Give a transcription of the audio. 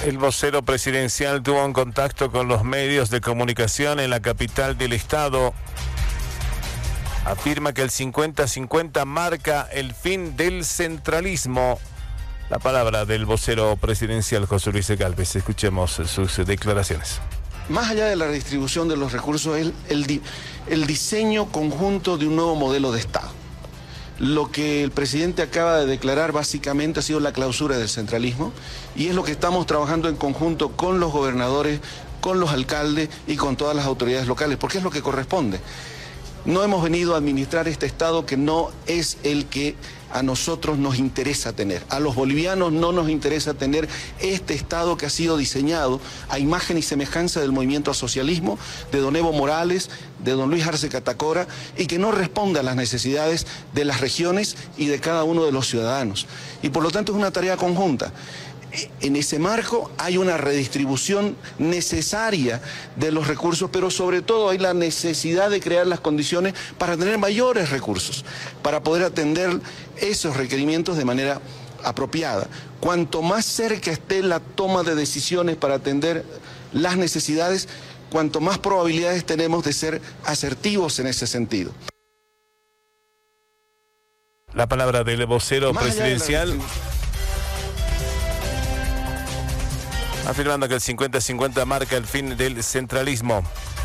El vocero presidencial tuvo un contacto con los medios de comunicación en la capital del estado. Afirma que el 50-50 marca el fin del centralismo. La palabra del vocero presidencial José Luis Gálvez. Escuchemos sus declaraciones. Más allá de la redistribución de los recursos, es el diseño conjunto de un nuevo modelo de Estado. Lo que el presidente acaba de declarar básicamente ha sido la clausura del centralismo y es lo que estamos trabajando en conjunto con los gobernadores, con los alcaldes y con todas las autoridades locales, porque es lo que corresponde. No hemos venido a administrar este Estado que no es el que a nosotros nos interesa tener. A los bolivianos no nos interesa tener este Estado que ha sido diseñado a imagen y semejanza del movimiento al socialismo, de don Evo Morales, de don Luis Arce Catacora, y que no responde a las necesidades de las regiones y de cada uno de los ciudadanos. Y por lo tanto es una tarea conjunta. En ese marco hay una redistribución necesaria de los recursos, pero sobre todo hay la necesidad de crear las condiciones para tener mayores recursos, para poder atender esos requerimientos de manera apropiada. Cuanto más cerca esté la toma de decisiones para atender las necesidades, cuanto más probabilidades tenemos de ser asertivos en ese sentido. La palabra del vocero presidencial, afirmando que el 50-50 marca el fin del centralismo.